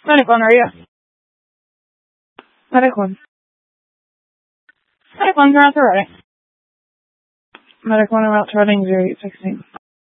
Medic 1, are you? Medic 1. Medic 1's route to ready. Medic 1 route to reading 0816.